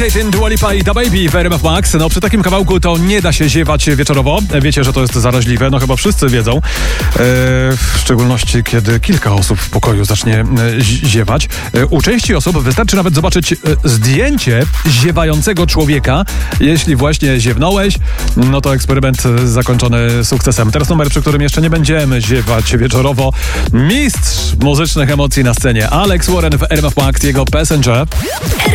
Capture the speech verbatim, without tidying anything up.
Dua Lipa i Da Baby w R M F Max. No przy takim kawałku to nie da się ziewać wieczorowo. Wiecie, że to jest zaraźliwe, no chyba wszyscy wiedzą. E, w szczególności, kiedy kilka osób w pokoju zacznie e, ziewać. E, u części osób wystarczy nawet zobaczyć e, zdjęcie ziewającego człowieka. Jeśli właśnie ziewnąłeś, no to eksperyment zakończony sukcesem. Teraz numer, przy którym jeszcze nie będziemy ziewać wieczorowo. Mistrz muzycznych emocji na scenie. Alex Warren w R M F Max, jego Passenger.